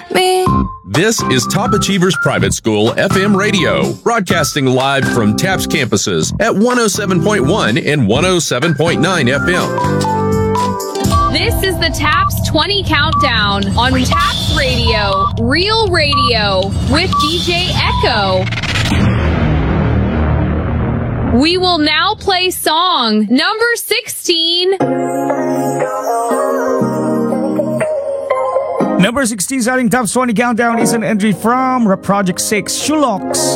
me. This is Top Achievers Private School FM radio, broadcasting live from TAPS campuses at 107.1 and 107.9 FM. This is the TAPS 20 Countdown on TAPS Radio, Real Radio, with DJ Echo. We will now play song number 16. Number 16 sa ating Top 20 Countdown is an entry from Project 6, Shulox.